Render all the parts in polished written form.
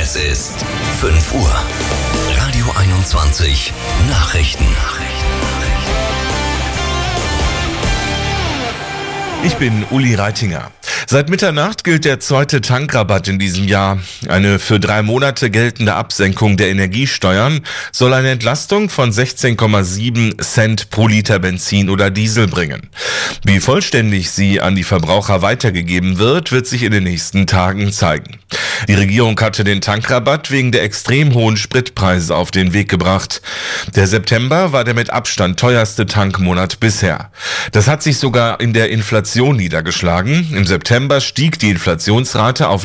Es ist 5 Uhr. Radio 21 Nachrichten. Ich bin Uli Reitinger. Seit Mitternacht gilt der zweite Tankrabatt in diesem Jahr. Eine für 3 Monate geltende Absenkung der Energiesteuern soll eine Entlastung von 16,7 Cent pro Liter Benzin oder Diesel bringen. Wie vollständig sie an die Verbraucher weitergegeben wird, wird sich in den nächsten Tagen zeigen. Die Regierung hatte den Tankrabatt wegen der extrem hohen Spritpreise auf den Weg gebracht. Der September war der mit Abstand teuerste Tankmonat bisher. Das hat sich sogar in der Inflation niedergeschlagen. Im September stieg die Inflationsrate auf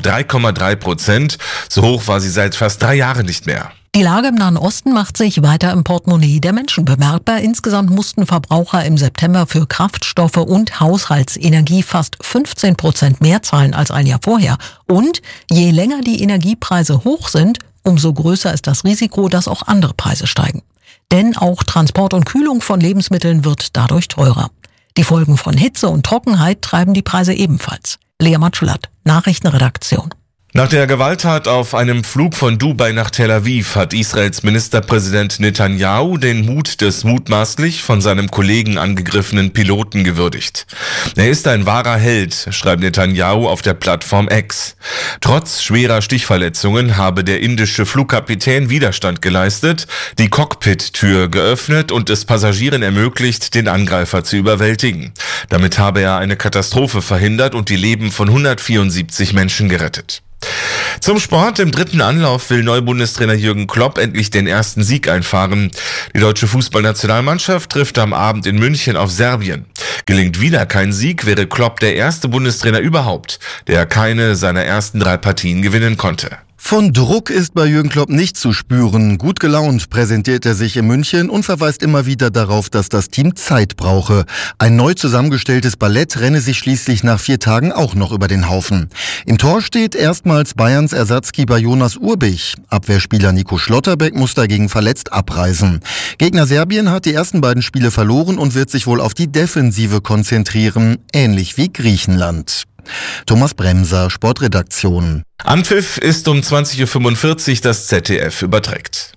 3,3%. So hoch war sie seit fast 3 Jahren nicht mehr. Die Lage im Nahen Osten macht sich weiter im Portemonnaie der Menschen bemerkbar. Insgesamt mussten Verbraucher im September für Kraftstoffe und Haushaltsenergie fast 15% mehr zahlen als ein Jahr vorher. Und je länger die Energiepreise hoch sind, umso größer ist das Risiko, dass auch andere Preise steigen. Denn auch Transport und Kühlung von Lebensmitteln wird dadurch teurer. Die Folgen von Hitze und Trockenheit treiben die Preise ebenfalls. Lea Matschulatt, Nachrichtenredaktion. Nach der Gewalttat auf einem Flug von Dubai nach Tel Aviv hat Israels Ministerpräsident Netanyahu den Mut des mutmaßlich von seinem Kollegen angegriffenen Piloten gewürdigt. Er ist ein wahrer Held, schreibt Netanyahu auf der Plattform X. Trotz schwerer Stichverletzungen habe der indische Flugkapitän Widerstand geleistet, die Cockpit-Tür geöffnet und es Passagieren ermöglicht, den Angreifer zu überwältigen. Damit habe er eine Katastrophe verhindert und die Leben von 174 Menschen gerettet. Zum Sport. Im 3. Anlauf will Neubundestrainer Jürgen Klopp endlich den ersten Sieg einfahren. Die deutsche Fußballnationalmannschaft trifft am Abend in München auf Serbien. Gelingt wieder kein Sieg, wäre Klopp der erste Bundestrainer überhaupt, der keine seiner ersten 3 Partien gewinnen konnte. Von Druck ist bei Jürgen Klopp nicht zu spüren. Gut gelaunt präsentiert er sich in München und verweist immer wieder darauf, dass das Team Zeit brauche. Ein neu zusammengestelltes Ballett renne sich schließlich nach 4 Tagen auch noch über den Haufen. Im Tor steht erstmals Bayerns Ersatzkeeper Jonas Urbich. Abwehrspieler Nico Schlotterbeck muss dagegen verletzt abreisen. Gegner Serbien hat die ersten beiden Spiele verloren und wird sich wohl auf die Defensive konzentrieren, ähnlich wie Griechenland. Thomas Bremser, Sportredaktion. Anpfiff ist um 20.45 Uhr, das ZDF überträgt.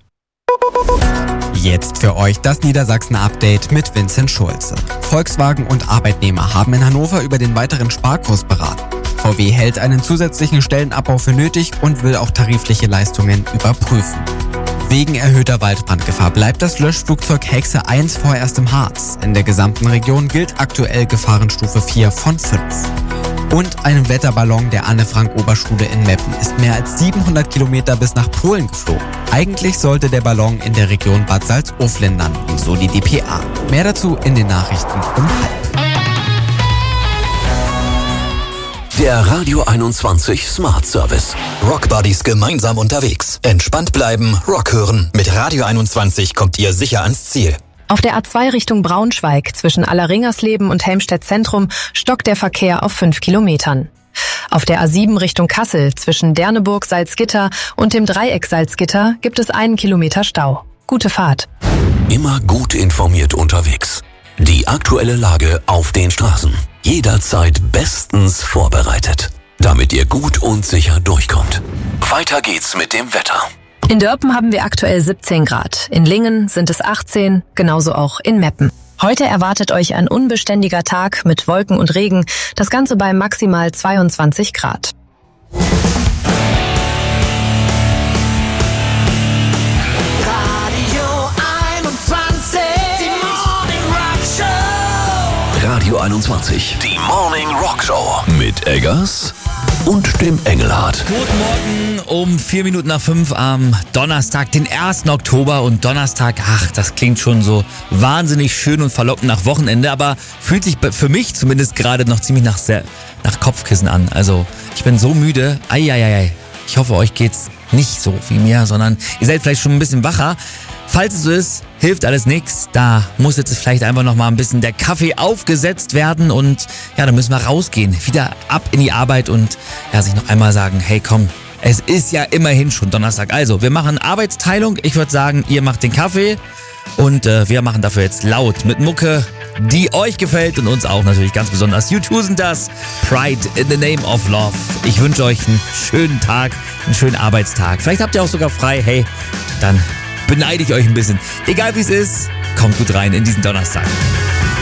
Jetzt für euch das Niedersachsen-Update mit Vincent Schulze. Volkswagen und Arbeitnehmer haben in Hannover über den weiteren Sparkurs beraten. VW hält einen zusätzlichen Stellenabbau für nötig und will auch tarifliche Leistungen überprüfen. Wegen erhöhter Waldbrandgefahr bleibt das Löschflugzeug Hexe 1 vorerst im Harz. In der gesamten Region gilt aktuell Gefahrenstufe 4 von 5. Und ein Wetterballon der Anne-Frank-Oberschule in Meppen ist mehr als 700 Kilometer bis nach Polen geflogen. Eigentlich sollte der Ballon in der Region Bad Salzuflen landen, so die dpa. Mehr dazu in den Nachrichten um 12:30. Der Radio 21 Smart Service. Rock Buddies gemeinsam unterwegs. Entspannt bleiben, Rock hören. Mit Radio 21 kommt ihr sicher ans Ziel. Auf der A2 Richtung Braunschweig zwischen Allerringersleben und Helmstedt Zentrum stockt der Verkehr auf 5 Kilometern. Auf der A7 Richtung Kassel zwischen Derneburg, Salzgitter und dem Dreieck Salzgitter gibt es 1 Kilometer Stau. Gute Fahrt. Immer gut informiert unterwegs. Die aktuelle Lage auf den Straßen. Jederzeit bestens vorbereitet, damit ihr gut und sicher durchkommt. Weiter geht's mit dem Wetter. In Dörpen haben wir aktuell 17 Grad. In Lingen sind es 18, genauso auch in Meppen. Heute erwartet euch ein unbeständiger Tag mit Wolken und Regen. Das Ganze bei maximal 22 Grad. Radio 21, die Morning Rock Show mit Eggers und dem Engelhardt. Guten Morgen um 5:04 am Donnerstag, den 1. Oktober. Und Donnerstag, das klingt schon so wahnsinnig schön und verlockend nach Wochenende, aber fühlt sich für mich zumindest gerade noch ziemlich nach Kopfkissen an. Also ich bin so müde. Eieiei. Ich hoffe, euch geht's nicht so wie mir, sondern ihr seid vielleicht schon ein bisschen wacher. Falls es so ist, hilft alles nichts. Da muss jetzt vielleicht einfach noch mal ein bisschen der Kaffee aufgesetzt werden und ja, dann müssen wir rausgehen, wieder ab in die Arbeit und ja, sich noch einmal sagen, hey komm, es ist ja immerhin schon Donnerstag. Also, wir machen Arbeitsteilung. Ich würde sagen, ihr macht den Kaffee und wir machen dafür jetzt laut mit Mucke die euch gefällt und uns auch natürlich ganz besonders. U2 sind das, Pride in the Name of Love. Ich wünsche euch einen schönen Tag, einen schönen Arbeitstag. Vielleicht habt ihr auch sogar frei. Hey, dann beneide ich euch ein bisschen. Egal wie es ist, kommt gut rein in diesen Donnerstag.